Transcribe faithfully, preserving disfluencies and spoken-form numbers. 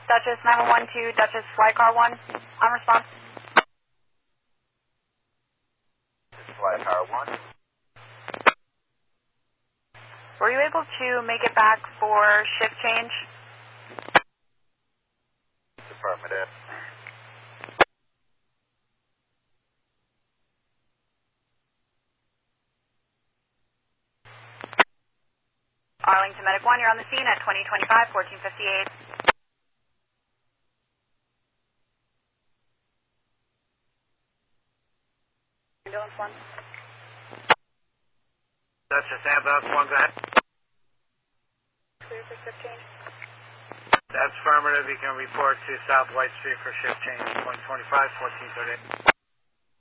Duchess nine one one two, Duchess Flight Car one, on response. Flight Car one. Were you able to make it back for shift change? Affirmative. Arlington Medic one, you're on the scene at twenty twenty-five, fourteen fifty-eight. Ambulance one. Duchess Ambulance one, go ahead. Clear for shift change. That's affirmative. You can report to South White Street for shift change, twenty twenty-five, fourteen thirty-eight.